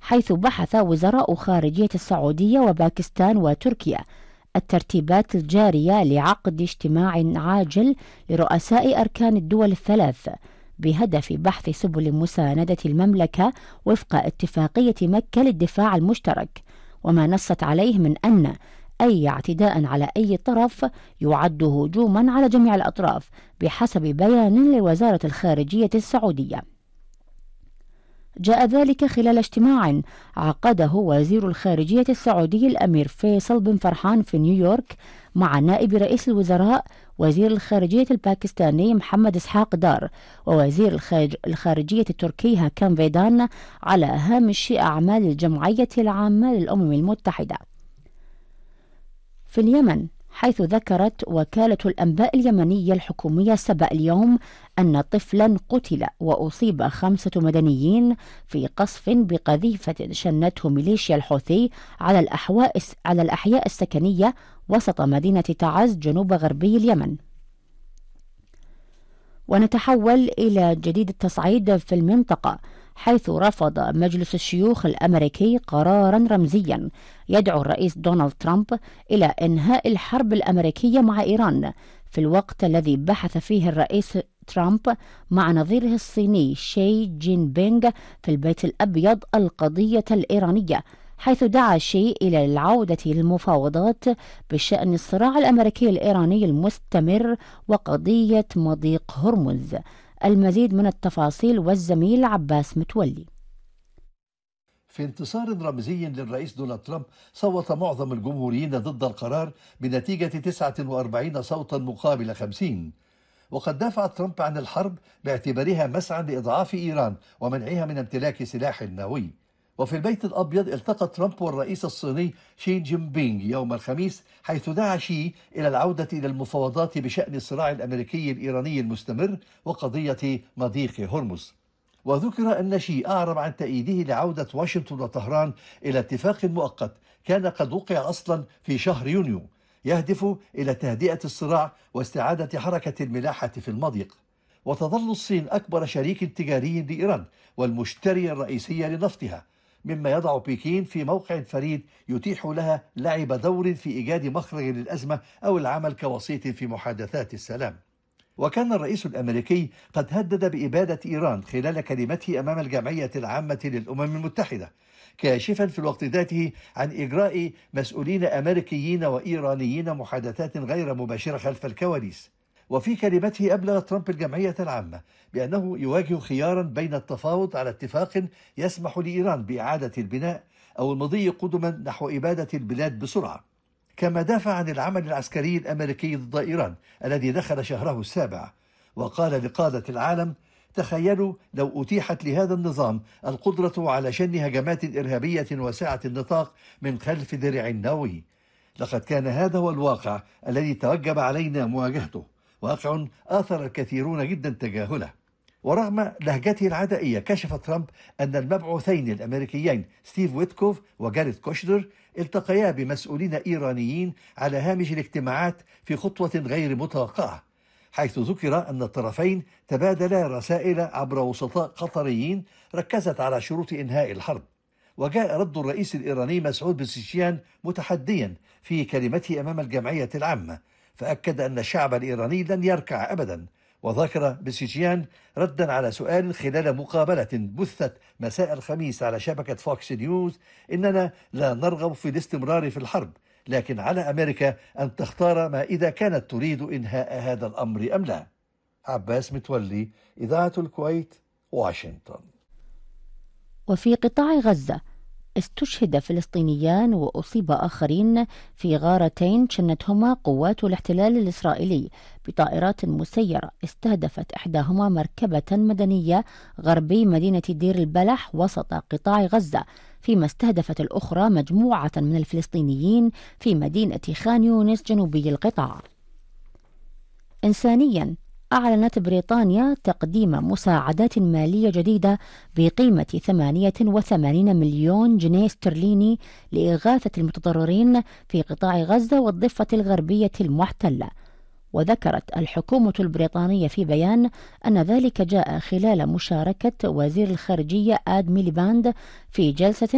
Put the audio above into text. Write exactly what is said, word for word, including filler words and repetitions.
حيث بحث وزراء خارجية السعودية وباكستان وتركيا الترتيبات الجارية لعقد اجتماع عاجل لرؤساء أركان الدول الثلاث بهدف بحث سبل مساندة المملكة وفق اتفاقية مكة للدفاع المشترك، وما نصت عليه من أن أي اعتداء على أي طرف يعد هجوما على جميع الأطراف بحسب بيان لوزارة الخارجية السعودية. جاء ذلك خلال اجتماع عقده وزير الخارجية السعودي الأمير فيصل بن فرحان في نيويورك مع نائب رئيس الوزراء وزير الخارجية الباكستاني محمد إسحاق دار ووزير الخارجية التركي هاكان فيدان على هامش أعمال الجمعية العامة للأمم المتحدة. في اليمن، حيث ذكرت وكالة الأنباء اليمنية الحكومية سبأ اليوم أن طفلا قتل وأصيب خمسة مدنيين في قصف بقذيفة شنته ميليشيا الحوثي على الأحواء على الأحياء السكنية وسط مدينة تعز جنوب غربي اليمن. ونتحول إلى جديد التصعيد في المنطقة، حيث رفض مجلس الشيوخ الأمريكي قرارا رمزيا يدعو الرئيس دونالد ترامب إلى إنهاء الحرب الأمريكية مع إيران، في الوقت الذي بحث فيه الرئيس ترامب مع نظيره الصيني شي جين بينغ في البيت الأبيض القضية الإيرانية، حيث دعا شي إلى العودة للمفاوضات بشأن الصراع الأمريكي الإيراني المستمر وقضية مضيق هرمز. المزيد من التفاصيل والزميل عباس متولي. في انتصار رمزي للرئيس دونالد ترامب، صوت معظم الجمهوريين ضد القرار بنتيجة تسعة وأربعين صوتا مقابل خمسين. وقد دافع ترامب عن الحرب باعتبارها مسعى لإضعاف إيران ومنعها من امتلاك سلاح نووي. وفي البيت الأبيض التقى ترامب والرئيس الصيني شي جين بينغ يوم الخميس، حيث دعا شي إلى العودة إلى المفاوضات بشأن الصراع الأمريكي الإيراني المستمر وقضية مضيق هرمز. وذكر أن شي أعرب عن تأييده لعودة واشنطن وطهران إلى اتفاق مؤقت كان قد وقع أصلا في شهر يونيو يهدف إلى تهدئة الصراع واستعادة حركة الملاحة في المضيق. وتظل الصين أكبر شريك تجاري لإيران والمشتري الرئيسي لنفطها، مما يضع بكين في موقع فريد يتيح لها لعب دور في إيجاد مخرج للأزمة أو العمل كوسيط في محادثات السلام. وكان الرئيس الأمريكي قد هدد بإبادة إيران خلال كلمته أمام الجمعية العامة للأمم المتحدة، كاشفا في الوقت ذاته عن إجراء مسؤولين أمريكيين وإيرانيين محادثات غير مباشرة خلف الكواليس. وفي كلمته أبلغ ترامب الجمعية العامة بأنه يواجه خيارا بين التفاوض على اتفاق يسمح لإيران بإعادة البناء أو المضي قدما نحو إبادة البلاد بسرعة. كما دافع عن العمل العسكري الأمريكي ضد إيران الذي دخل شهره السابع، وقال لقادة العالم: تخيلوا لو أتيحت لهذا النظام القدرة على شن هجمات إرهابية واسعة النطاق من خلف درع نووي. لقد كان هذا هو الواقع الذي توجب علينا مواجهته، واقع آثر الكثيرون جدا تجاهله. ورغم لهجته العدائية، كشف ترامب أن المبعوثين الأمريكيين ستيف ويتكوف وجاريث كوشنر التقيا بمسؤولين إيرانيين على هامش الاجتماعات في خطوة غير متوقعة، حيث ذكر أن الطرفين تبادلا رسائل عبر وسطاء قطريين ركزت على شروط إنهاء الحرب. وجاء رد الرئيس الإيراني مسعود بزكيان متحديا في كلمته أمام الجمعية العامة، فأكد أن الشعب الإيراني لن يركع أبدا. وذكر بزكيان ردا على سؤال خلال مقابلة بثت مساء الخميس على شبكة فوكس نيوز: إننا لا نرغب في الاستمرار في الحرب، لكن على أمريكا أن تختار ما إذا كانت تريد إنهاء هذا الأمر أم لا. عباس متولي، إذاعة الكويت، واشنطن. وفي قطاع غزة، استشهد فلسطينيان وأصيب آخرين في غارتين شنتهما قوات الاحتلال الإسرائيلي بطائرات مسيرة استهدفت إحداهما مركبة مدنية غربي مدينة دير البلح وسط قطاع غزة، فيما استهدفت الأخرى مجموعة من الفلسطينيين في مدينة خان يونس جنوبي القطاع. إنسانيا، أعلنت بريطانيا تقديم مساعدات مالية جديدة بقيمة ثمانية وثمانين مليون جنيه استرليني لإغاثة المتضررين في قطاع غزة والضفة الغربية المحتلة. وذكرت الحكومة البريطانية في بيان أن ذلك جاء خلال مشاركة وزير الخارجية آد ميليباند في جلسة